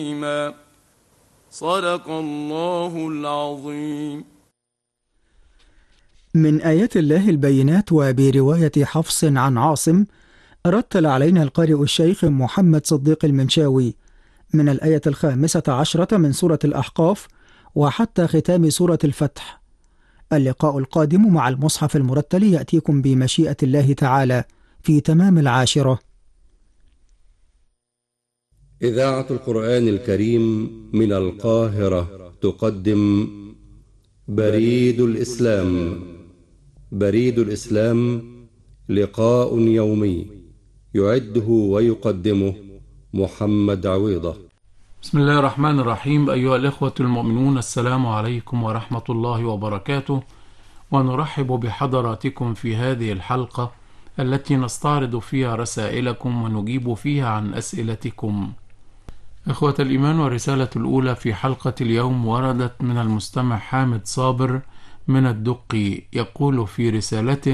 صدق الله العظيم. من آيات الله البينات، وبرواية حفص عن عاصم، رتل علينا القارئ الشيخ محمد صديق المنشاوي من الآية 15 من سورة الأحقاف وحتى ختام سورة الفتح. اللقاء القادم مع المصحف المرتل يأتيكم بمشيئة الله تعالى في تمام 10. إذاعة القرآن الكريم من القاهرة تقدم بريد الإسلام. بريد الإسلام لقاء يومي يعده ويقدمه محمد عويضة. بسم الله الرحمن الرحيم. أيها الإخوة المؤمنون، السلام عليكم ورحمة الله وبركاته، ونرحب بحضراتكم في هذه الحلقة التي نستعرض فيها رسائلكم ونجيب فيها عن أسئلتكم. إخوة الإيمان، والرسالة الأولى في حلقة اليوم وردت من المستمع حامد صابر من الدقي، يقول في رسالته: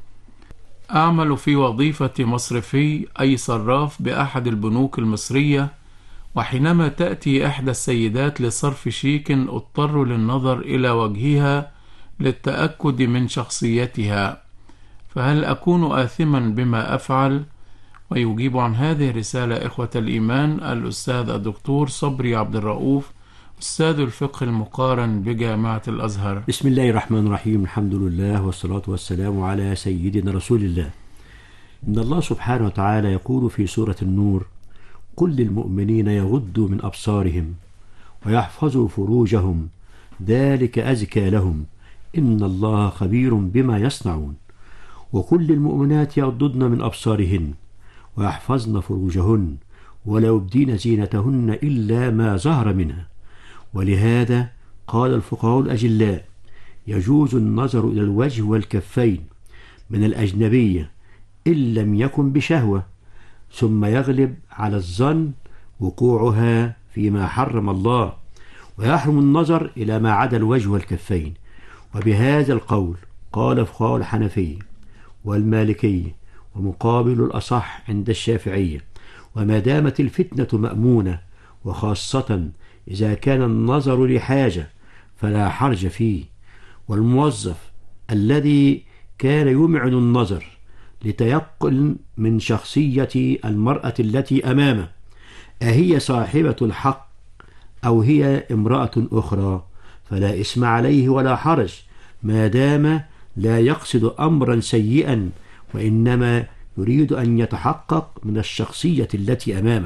أعمل في وظيفة مصرفي أي صراف بأحد البنوك المصرية، وحينما تأتي إحدى السيدات لصرف شيك اضطر للنظر إلى وجهها للتأكد من شخصيتها، فهل أكون آثما بما أفعل؟ ويجيب عن هذه الرسالة إخوة الإيمان الأستاذ الدكتور صبري عبد الرؤوف، أستاذ الفقه المقارن بجامعة الأزهر. بسم الله الرحمن الرحيم. الحمد لله والصلاة والسلام على سيدنا رسول الله. إن الله سبحانه وتعالى يقول في سورة النور: قل للمؤمنين يغضوا من أبصارهم ويحفظوا فروجهم ذلك أزكى لهم إن الله خبير بما يصنعون. وكل المؤمنات يغضضن من أبصارهن ويحفظن فروجهن ولا يبدين زينتهن إلا ما ظهر منها. ولهذا قال الفقهاء الأجلاء: يجوز النظر إلى الوجه والكفين من الأجنبية إن لم يكن بشهوة، ثم يغلب على الظن وقوعها فيما حرم الله، ويحرم النظر إلى ما عدا الوجه والكفين. وبهذا القول قال فقهاء الحنفية والمالكية، ومقابل الأصح عند الشافعية: وما دامت الفتنة مأمونة، وخاصة إذا كان النظر لحاجة فلا حرج فيه. والموظف الذي كان يمعن النظر لتيقن من شخصية المرأة التي أمامه أهي صاحبة الحق أو هي امرأة أخرى، فلا إثم عليه ولا حرج ما دام لا يقصد أمرا سيئا، وإنما يريد أن يتحقق من الشخصية التي أمامه.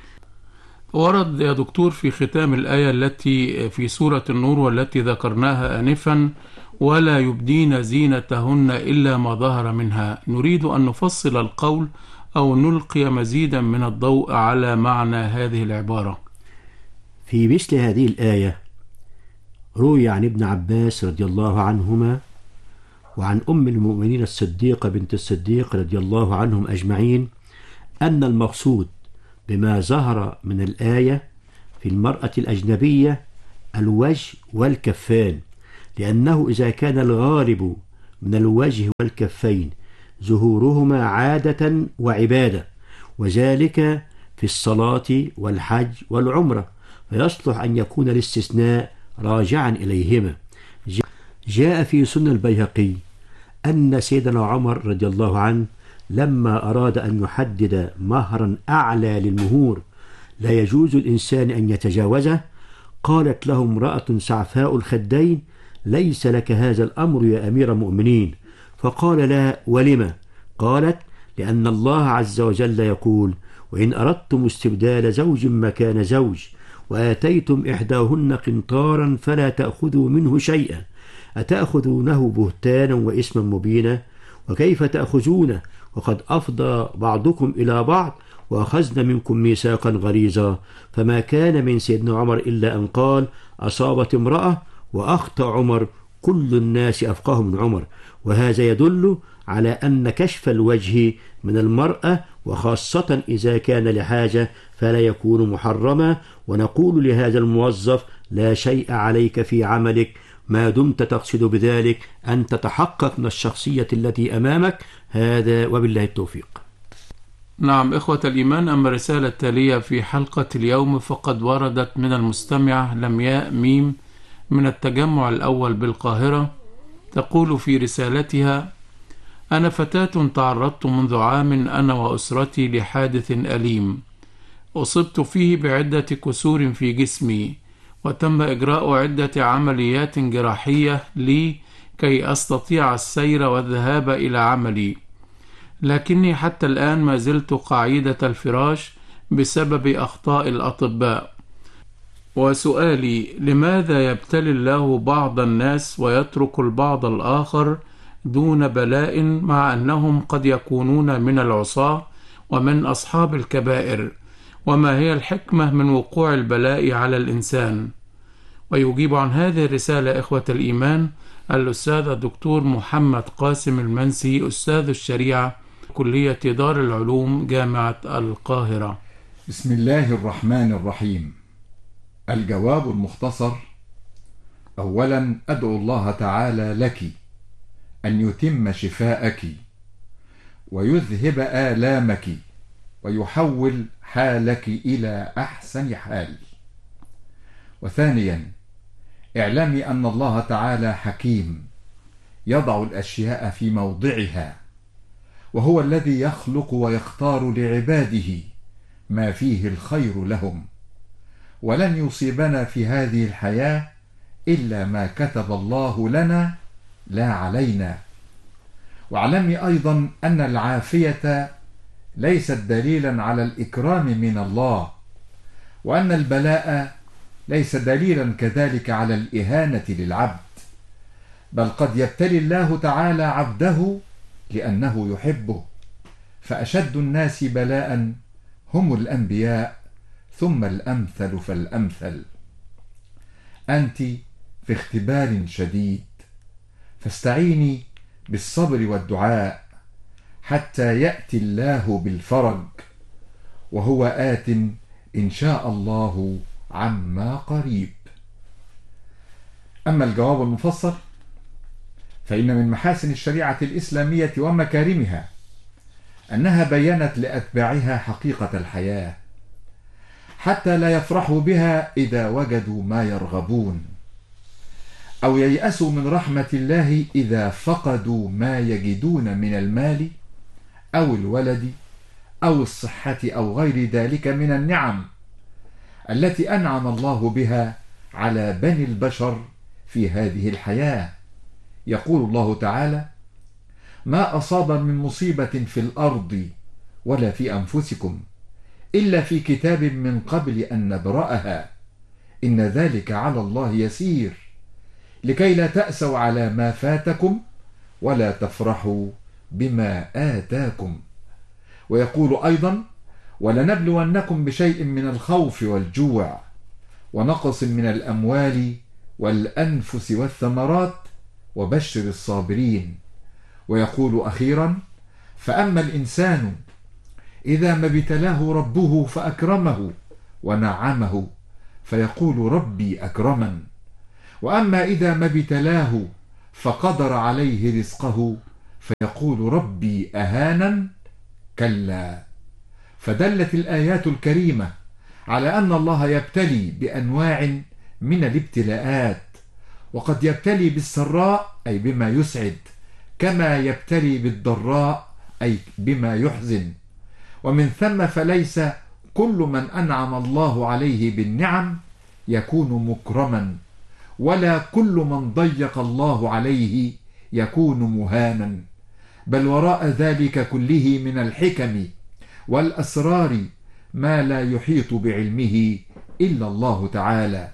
ورد يا دكتور في ختام الآية التي في سورة النور والتي ذكرناها آنفا: ولا يبدين زينتهن إلا ما ظهر منها. نريد أن نفصل القول أو نلقي مزيدا من الضوء على معنى هذه العبارة. في مثل هذه الآية روي عن ابن عباس رضي الله عنهما وعن أم المؤمنين الصديقة بنت الصديق رضي الله عنهم أجمعين أن المقصود بما ظهر من الآية في المرأة الأجنبية الوجه والكفان، لأنه إذا كان الغالب من الوجه والكفين ظهورهما عادة وعبادة، وذلك في الصلاة والحج والعمرة، فيصلح أن يكون الاستثناء راجعا إليهما. جاء في سنن البيهقي أن سيدنا عمر رضي الله عنه لما أراد أن يحدد مهرا أعلى للمهور لا يجوز الإنسان أن يتجاوزه، قالت له امرأة سعفاء الخدين: ليس لك هذا الأمر يا أمير المؤمنين. فقال: لا، ولم؟ قالت: لأن الله عز وجل يقول: وإن أردتم استبدال زوج مكان زوج وآتيتم إحداهن قنطارا فلا تأخذوا منه شيئا، أتأخذونه بهتانا وإثما مبينا؟ وكيف تأخذونه وقد أفضى بعضكم إلى بعض وأخذنا منكم ميثاقا غليظا؟ فما كان من سيدنا عمر إلا أن قال: أصابت امرأة وأخطأ عمر، كل الناس أفقه من عمر. وهذا يدل على أن كشف الوجه من المرأة وخاصة إذا كان لحاجة فلا يكون محرما. ونقول لهذا الموظف: لا شيء عليك في عملك ما دمت تقصد بذلك أن تتحقق من الشخصية التي أمامك. هذا وبالله التوفيق. نعم إخوة الإيمان، أما الرسالة التالية في حلقة اليوم فقد وردت من المستمع لمياء ميم من التجمع الأول بالقاهرة، تقول في رسالتها: أنا فتاة تعرضت منذ عام أنا وأسرتي لحادث أليم أصبت فيه بعدة كسور في جسمي، وتم إجراء عدة عمليات جراحية لي كي أستطيع السير والذهاب إلى عملي، لكني حتى الآن ما زلت قاعدة الفراش بسبب أخطاء الأطباء. وسؤالي: لماذا يبتلي الله بعض الناس ويترك البعض الآخر دون بلاء، مع أنهم قد يكونون من العصاة ومن أصحاب الكبائر؟ وما هي الحكمة من وقوع البلاء على الإنسان؟ ويجيب عن هذه الرسالة إخوة الإيمان الأستاذ الدكتور محمد قاسم المنسي، أستاذ الشريعة، كلية دار العلوم، جامعة القاهرة. بسم الله الرحمن الرحيم. الجواب المختصر: أولا أدعو الله تعالى لك أن يتم شفاءك ويذهب آلامك ويحول حالك إلى أحسن حال. وثانيا اعلمي أن الله تعالى حكيم يضع الأشياء في موضعها، وهو الذي يخلق ويختار لعباده ما فيه الخير لهم، ولن يصيبنا في هذه الحياة إلا ما كتب الله لنا لا علينا. واعلمي أيضا أن العافية ليست دليلا على الإكرام من الله، وأن البلاء ليس دليلا كذلك على الإهانة للعبد، بل قد يبتلي الله تعالى عبده لأنه يحبه، فأشد الناس بلاء هم الأنبياء، ثم الأمثل فالأمثل. أنت في اختبار شديد، فاستعيني بالصبر والدعاء حتى يأتي الله بالفرج، وهو آت إن شاء الله عما قريب. أما الجواب المفصل فإن من محاسن الشريعة الإسلامية ومكارمها أنها بيّنت لأتباعها حقيقة الحياة، حتى لا يفرحوا بها إذا وجدوا ما يرغبون، أو ييأسوا من رحمة الله إذا فقدوا ما يجدون من المال أو الولد أو الصحة أو غير ذلك من النعم التي أنعم الله بها على بني البشر في هذه الحياة. يقول الله تعالى: ما أصاب من مصيبة في الأرض ولا في أنفسكم إلا في كتاب من قبل أن نبرأها إن ذلك على الله يسير، لكي لا تأسوا على ما فاتكم ولا تفرحوا بما آتاكم. ويقول أيضا: ولنبلونكم بشيء من الخوف والجوع ونقص من الأموال والأنفس والثمرات وبشر الصابرين. ويقول أخيرا: فأما الإنسان إذا ما ابتلاه ربه فأكرمه ونعمه فيقول ربي أكرمن، وأما إذا ما ابتلاه فقدر عليه رزقه فيقول ربي أهانن. كلا. فدلت الآيات الكريمة على أن الله يبتلي بأنواع من الابتلاءات، وقد يبتلي بالسراء أي بما يسعد، كما يبتلي بالضراء أي بما يحزن. ومن ثم فليس كل من أنعم الله عليه بالنعم يكون مكرما، ولا كل من ضيق الله عليه يكون مهانا، بل وراء ذلك كله من الحكم والأسرار ما لا يحيط بعلمه إلا الله تعالى.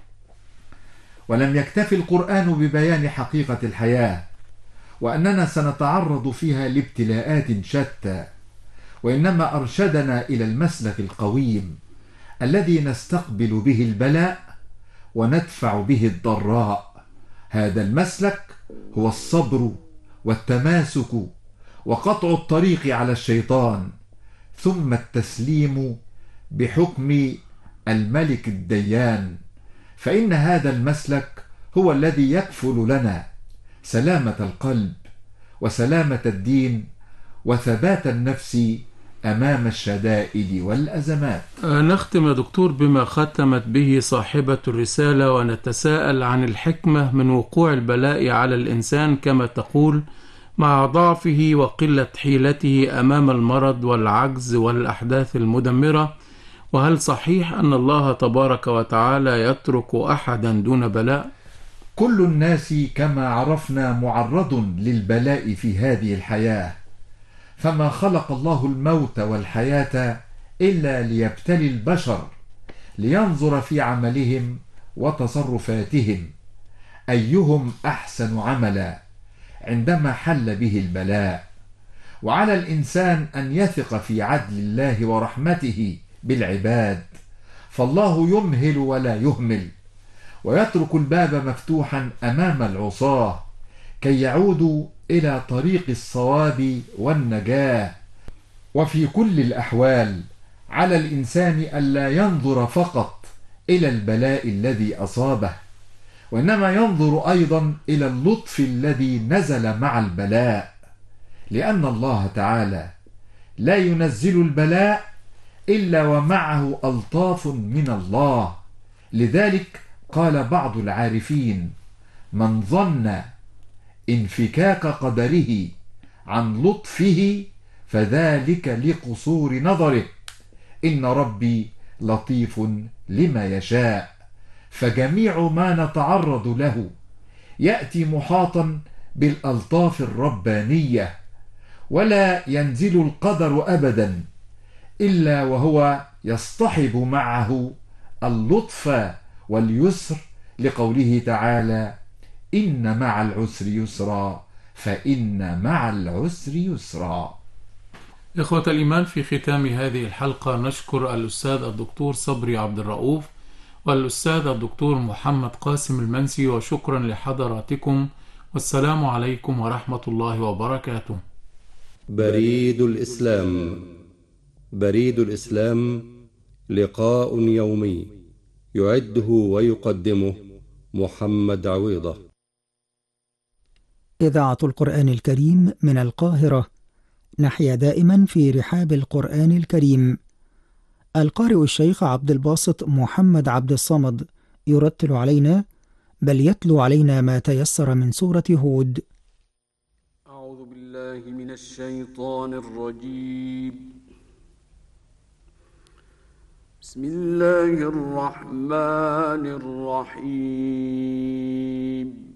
ولم يكتف القرآن ببيان حقيقة الحياة وأننا سنتعرض فيها لابتلاءات شتى، وإنما أرشدنا إلى المسلك القويم الذي نستقبل به البلاء وندفع به الضراء. هذا المسلك هو الصبر والتماسك وقطع الطريق على الشيطان، ثم التسليم بحكم الملك الديان، فإن هذا المسلك هو الذي يكفل لنا سلامة القلب وسلامة الدين وثبات النفس أمام الشدائد والأزمات. نختم يا دكتور بما ختمت به صاحبة الرسالة، ونتساءل عن الحكمة من وقوع البلاء على الإنسان كما تقول مع ضعفه وقلة حيلته أمام المرض والعجز والأحداث المدمرة. وهل صحيح أن الله تبارك وتعالى يترك أحدا دون بلاء؟ كل الناس كما عرفنا معرض للبلاء في هذه الحياة، فما خلق الله الموت والحياة إلا ليبتلي البشر لينظر في عملهم وتصرفاتهم أيهم أحسن عملا عندما حل به البلاء. وعلى الإنسان أن يثق في عدل الله ورحمته بالعباد، فالله يمهل ولا يهمل، ويترك الباب مفتوحا أمام العصاة كي يعودوا إلى طريق الصواب والنجاة. وفي كل الأحوال على الإنسان ألا ينظر فقط إلى البلاء الذي أصابه، وإنما ينظر أيضا إلى اللطف الذي نزل مع البلاء، لأن الله تعالى لا ينزل البلاء إلا ومعه ألطاف من الله. لذلك قال بعض العارفين: من ظن انفكاك قدره عن لطفه فذلك لقصور نظره، إن ربي لطيف لما يشاء. فجميع ما نتعرض له يأتي محاطا بالألطاف الربانية، ولا ينزل القدر أبدا إلا وهو يصطحب معه اللطف واليسر، لقوله تعالى: إن مع العسر يسرا فإن مع العسر يسرا. إخوة الإيمان، في ختام هذه الحلقة نشكر الأستاذ الدكتور صبري عبد الرؤوف والأستاذ الدكتور محمد قاسم المنسي، وشكرا لحضراتكم، والسلام عليكم ورحمة الله وبركاته. بريد الإسلام. بريد الإسلام لقاء يومي يعده ويقدمه محمد عويضة. إذاعة القرآن الكريم من القاهرة. نحيا دائما في رحاب القرآن الكريم. القارئ الشيخ عبد الباسط محمد عبد الصمد يرتل علينا، بل يتلو علينا ما تيسر من سورة هود. أعوذ بالله من الشيطان الرجيم. بسم الله الرحمن الرحيم.